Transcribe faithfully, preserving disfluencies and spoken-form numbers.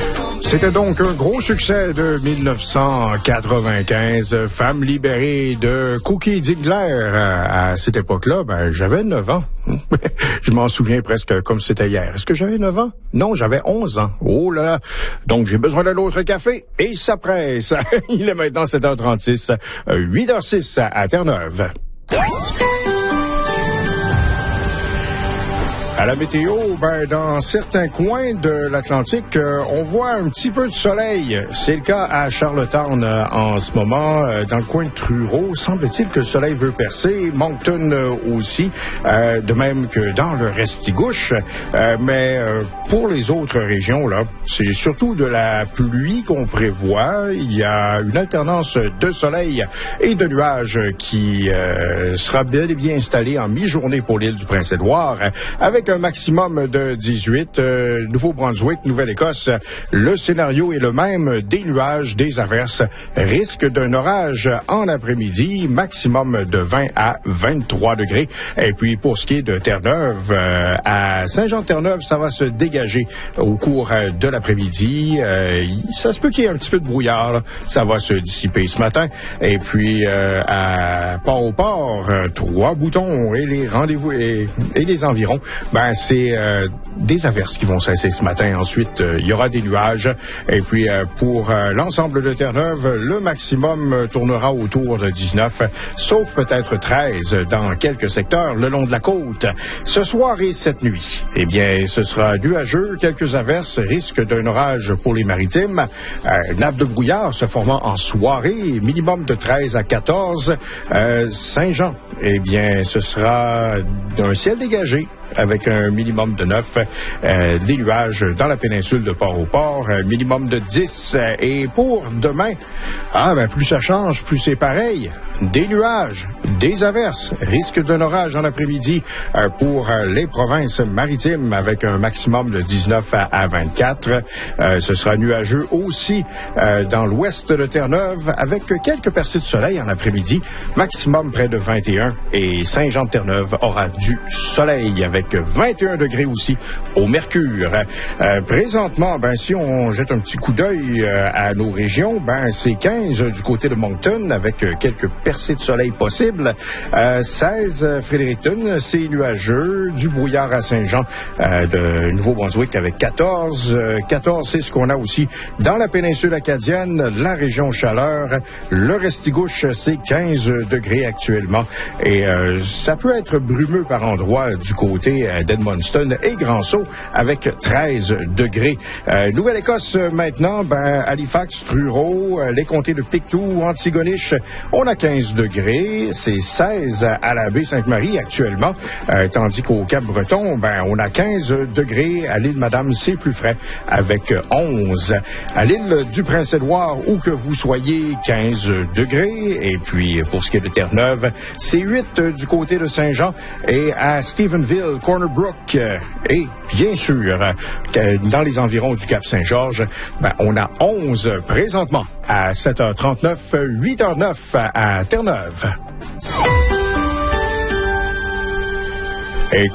C'était donc un gros succès de mille neuf cent quatre-vingt-quinze, Femme libérée de Cookie Diggler. À cette époque-là, ben, j'avais neuf ans. Je m'en souviens presque comme c'était hier. Est-ce que j'avais neuf ans? Non, j'avais onze ans. Oh là! Donc, j'ai besoin d'un autre café et ça presse. Il est maintenant sept heures trente-six, huit heures six à Terre-Neuve. À la météo, ben, dans certains coins de l'Atlantique, euh, on voit un petit peu de soleil. C'est le cas à Charlottetown euh, en ce moment. Euh, dans le coin de Truro, semble-t-il que le soleil veut percer. Moncton euh, aussi, euh, de même que dans le Restigouche. Euh, mais euh, pour les autres régions, là, c'est surtout de la pluie qu'on prévoit. Il y a une alternance de soleil et de nuages qui euh, sera bel et bien installée en mi-journée pour l'île du Prince-Édouard, avec un maximum de dix-huit. Euh, Nouveau-Brunswick, Nouvelle-Écosse, le scénario est le même, des nuages, des averses, risque d'un orage en après-midi, maximum de vingt à vingt-trois degrés. Et puis pour ce qui est de Terre-Neuve, euh, à Saint-Jean-de-Terre-Neuve, ça va se dégager au cours euh, de l'après-midi. Euh, ça se peut qu'il y ait un petit peu de brouillard, là. Ça va se dissiper ce matin. Et puis euh, à Port-au-Port, euh, Trois-Boutons et les rendez-vous et, et les environs, ben c'est euh, des averses qui vont cesser ce matin. Ensuite, euh, il y aura des nuages. Et puis, euh, pour euh, l'ensemble de Terre-Neuve, le maximum euh, tournera autour de dix-neuf, sauf peut-être treize dans quelques secteurs le long de la côte. Ce soir et cette nuit, eh bien, ce sera nuageux, quelques averses, risque d'un orage pour les maritimes. Euh, nappe de brouillard se formant en soirée, minimum de treize à quatorze. Euh, Saint-Jean, eh bien, ce sera un ciel dégagé, avec un minimum de neuf, euh, des nuages dans la péninsule de Port-au-Port, un minimum de dix. Euh, et pour demain, ah ben plus ça change, plus c'est pareil. Des nuages, des averses, risque d'un orage en après-midi euh, pour euh, les provinces maritimes avec un maximum de dix-neuf à vingt-quatre. Euh, ce sera nuageux aussi euh, dans l'ouest de Terre-Neuve avec quelques percées de soleil en après-midi, maximum près de vingt et un. Et Saint-Jean-de-Terre-Neuve aura du soleil avec vingt et un degrés aussi au mercure. Euh, présentement, ben si on jette un petit coup d'œil euh, à nos régions, ben c'est quinze du côté de Moncton avec euh, quelques percées de soleil possibles. Euh, seize Fredericton, c'est nuageux, du brouillard à Saint-Jean euh, de Nouveau-Brunswick avec quatorze. Euh, quatorze, c'est ce qu'on a aussi dans la péninsule acadienne, la région chaleur. Le Restigouche, c'est quinze degrés actuellement. Et euh, ça peut être brumeux par endroits du côté d'Edmundston et Grand-Sault avec treize degrés. Euh, Nouvelle-Écosse maintenant, ben, Halifax, Truro, euh, les comtés de Pictou, Antigonish, on a quinze degrés, c'est seize à la baie Sainte-Marie actuellement, euh, tandis qu'au Cap-Breton, ben, on a quinze degrés. À l'île Madame, c'est plus frais avec onze. À l'île du Prince-Édouard, où que vous soyez, quinze degrés. Et puis, pour ce qui est de Terre-Neuve, c'est huit du côté de Saint-Jean. Et à Stephenville, Corner Brook et bien sûr dans les environs du Cap-Saint-Georges, ben, on a onze présentement à sept heures trente-neuf, huit heures neuf à Terre-Neuve. Et